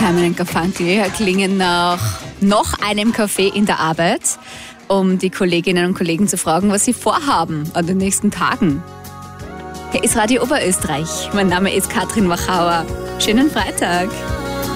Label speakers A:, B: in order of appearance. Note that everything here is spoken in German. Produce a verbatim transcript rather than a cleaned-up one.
A: Simon und Garfunkel klingen nach noch einem Kaffee in der Arbeit, um die Kolleginnen und Kollegen zu fragen, was sie vorhaben an den nächsten Tagen. Hier ist Radio Oberösterreich. Mein Name ist Katrin Wachauer. Schönen Freitag.